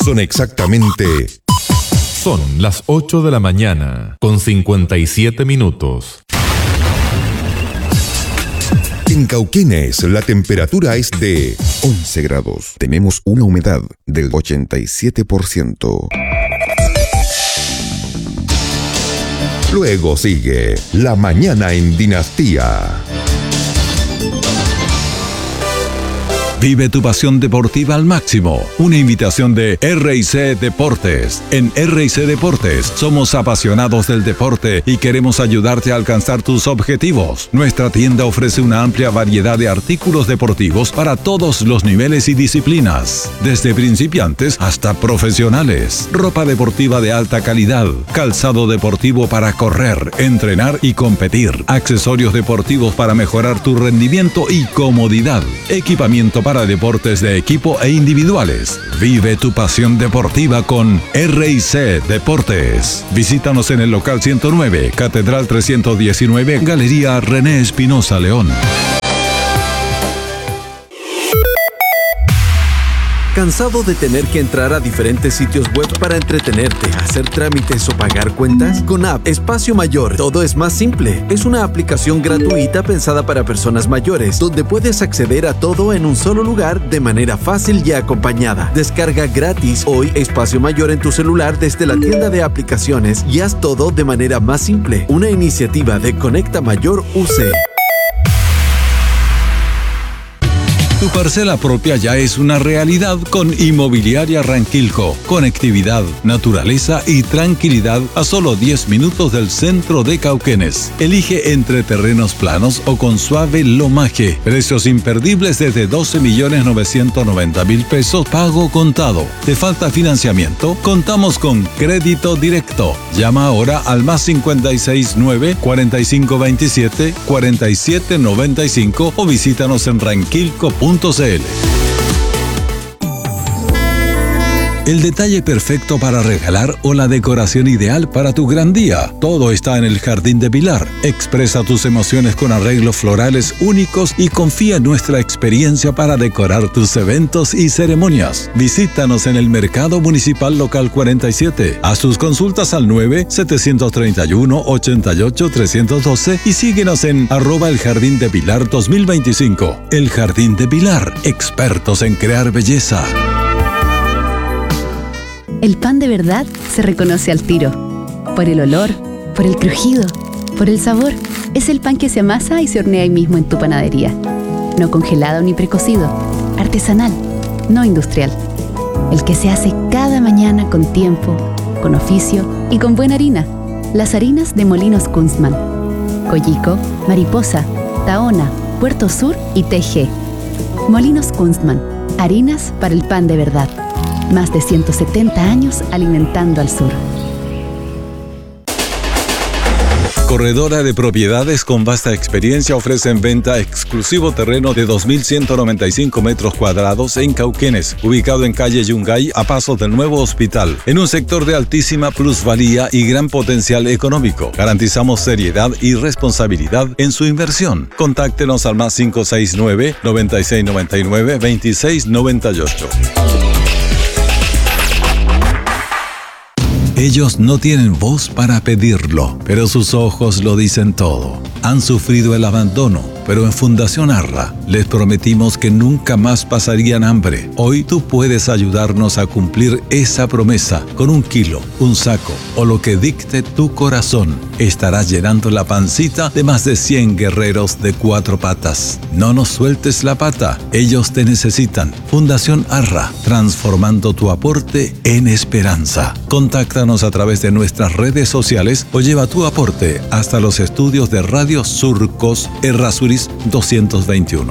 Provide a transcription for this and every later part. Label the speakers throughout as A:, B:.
A: Son exactamente...
B: Son las 8 de la mañana, con 57 minutos.
A: En Cauquenes, la temperatura es de 11 grados. Tenemos una humedad del 87%. Luego sigue La Mañana en Dinastía.
C: Vive tu pasión deportiva al máximo. Una invitación de R&C Deportes. En R&C Deportes somos apasionados del deporte y queremos ayudarte a alcanzar tus objetivos. Nuestra tienda ofrece una amplia variedad de artículos deportivos para todos los niveles y disciplinas, desde principiantes hasta profesionales. Ropa deportiva de alta calidad, calzado deportivo para correr, entrenar y competir, accesorios deportivos para mejorar tu rendimiento y comodidad, equipamiento para deportes de equipo e individuales. Vive tu pasión deportiva con R&C Deportes. Visítanos en el local 109, Catedral 319, Galería René Espinosa León.
D: ¿Cansado de tener que entrar a diferentes sitios web para entretenerte, hacer trámites o pagar cuentas? Con App Espacio Mayor todo es más simple. Es una aplicación gratuita pensada para personas mayores, donde puedes acceder a todo en un solo lugar de manera fácil y acompañada. Descarga gratis hoy Espacio Mayor en tu celular desde la tienda de aplicaciones y haz todo de manera más simple. Una iniciativa de Conecta Mayor UC.
C: Tu parcela propia ya es una realidad con Inmobiliaria Ranquilco. Conectividad, naturaleza y tranquilidad a solo 10 minutos del centro de Cauquenes. Elige entre terrenos planos o con suave lomaje. Precios imperdibles desde 12.990.000 pesos pago contado. ¿Te falta financiamiento? Contamos con crédito directo. Llama ahora al +569 4527 4795 o visítanos en ranquilco.cl. El detalle perfecto para regalar o la decoración ideal para tu gran día. Todo está en el Jardín de Pilar. Expresa tus emociones con arreglos florales únicos y confía en nuestra experiencia para decorar tus eventos y ceremonias. Visítanos en el Mercado Municipal Local 47. Haz tus consultas al 9-731-88-312 y síguenos en @elJardínDePilar 2025. El Jardín de Pilar, expertos en crear belleza.
E: El pan de verdad se reconoce al tiro. Por el olor, por el crujido, por el sabor. Es el pan que se amasa y se hornea ahí mismo en tu panadería. No congelado ni precocido. Artesanal, no industrial. El que se hace cada mañana con tiempo, con oficio y con buena harina. Las harinas de Molinos Kunstmann. Coyico, Mariposa, Tahona, Puerto Sur y TG. Molinos Kunstmann. Harinas para el pan de verdad. Más de 170 años alimentando al sur.
C: Corredora de Propiedades con vasta experiencia ofrece en venta exclusivo terreno de 2.195 metros cuadrados en Cauquenes, ubicado en calle Yungay a pasos del nuevo hospital, en un sector de altísima plusvalía y gran potencial económico. Garantizamos seriedad y responsabilidad en su inversión. Contáctenos al +569 9699 2698. Ellos no tienen voz para pedirlo, pero sus ojos lo dicen todo. Han sufrido el abandono, pero en Fundación Arra les prometimos que nunca más pasarían hambre. Hoy tú puedes ayudarnos a cumplir esa promesa con 1 kilo, un saco o lo que dicte tu corazón. Estarás llenando la pancita de más de 100 guerreros de 4 patas. No nos sueltes la pata, ellos te necesitan. Fundación Arra, transformando tu aporte en esperanza. Contáctanos a través de nuestras redes sociales o lleva tu aporte hasta los estudios de Radio Surcos Errázuriz 221.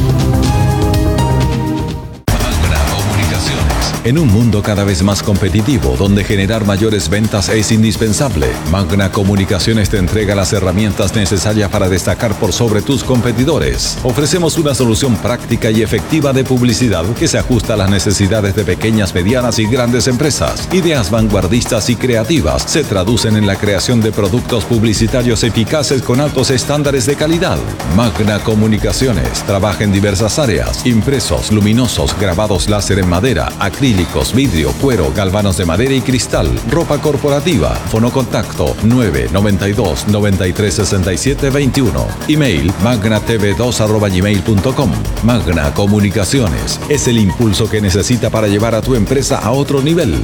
C: En un mundo cada vez más competitivo, donde generar mayores ventas es indispensable, Magna Comunicaciones te entrega las herramientas necesarias para destacar por sobre tus competidores. Ofrecemos una solución práctica y efectiva de publicidad que se ajusta a las necesidades de pequeñas, medianas y grandes empresas. Ideas vanguardistas y creativas se traducen en la creación de productos publicitarios eficaces con altos estándares de calidad. Magna Comunicaciones trabaja en diversas áreas: impresos, luminosos, grabados láser en madera, acrílico, acrílicos, vidrio, cuero, galvanos de madera y cristal, ropa corporativa. Fonocontacto 992 93 67 21. Email magnatv2@gmail.com. Magna Comunicaciones es el impulso que necesita para llevar a tu empresa a otro nivel.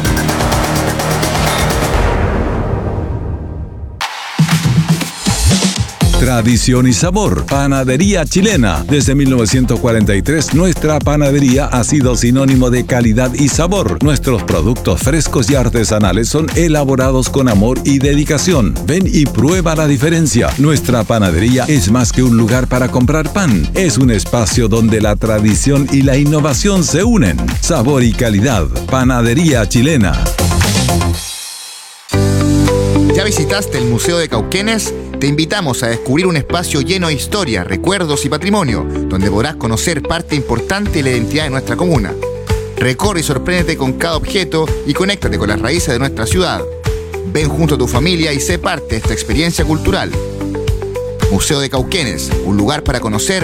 C: Tradición y sabor. Panadería chilena. Desde 1943, nuestra panadería ha sido sinónimo de calidad y sabor. Nuestros productos frescos y artesanales son elaborados con amor y dedicación. Ven y prueba la diferencia. Nuestra panadería es más que un lugar para comprar pan. Es un espacio donde la tradición y la innovación se unen. Sabor y calidad. Panadería chilena.
F: ¿Ya visitaste el Museo de Cauquenes? Te invitamos a descubrir un espacio lleno de historia, recuerdos y patrimonio, donde podrás conocer parte importante de la identidad de nuestra comuna. Recorre y sorpréndete con cada objeto y conéctate con las raíces de nuestra ciudad. Ven junto a tu familia y sé parte de esta experiencia cultural. Museo de Cauquenes, un lugar para conocer,